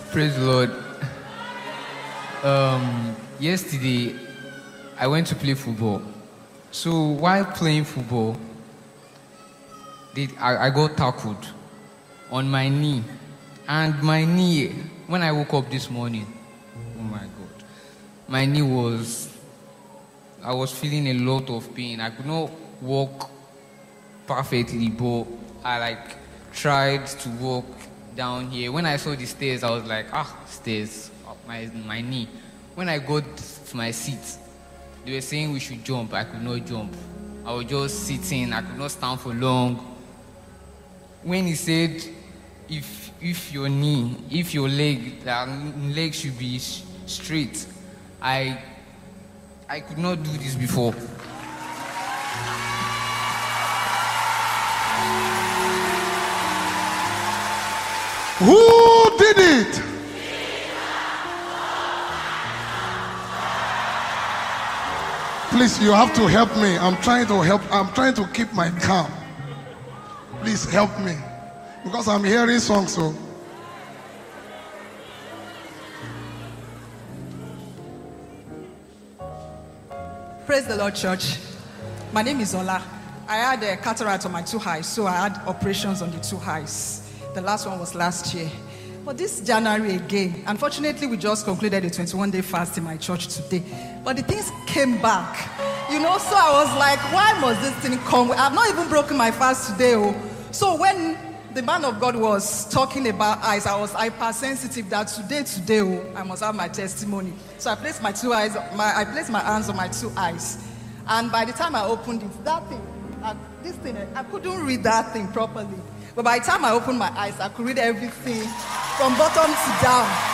Praise the Lord. Yesterday, I went to play football. So while playing football, I got tackled on my knee. And my knee, when I woke up this morning, oh my God, my knee I was feeling a lot of pain. I could not walk perfectly, but I tried to walk down here. When I saw the stairs, I was like, stairs, my knee. When I got to my seat, they were saying we should jump. I could not jump. I was just sitting. I could not stand for long. When he said, if your leg should be straight, I could not do this before. Who did it? Please, you have to help me. I'm trying to keep my calm. Please help me. Because I'm hearing songs, so. Praise the Lord, church. My name is Ola. I had a cataract on my two eyes, so I had operations on the two eyes. The last one was last year. But this January again, unfortunately, we just concluded a 21-day fast in my church today. But the things came back. So I was like, why must this thing come? I've not even broken my fast today. So when the man of God was talking about eyes, I was hypersensitive that today, I must have my testimony. So I placed my hands on my two eyes. And by the time I opened it, I couldn't read that thing properly. But by the time I opened my eyes, I could read everything from bottom to down.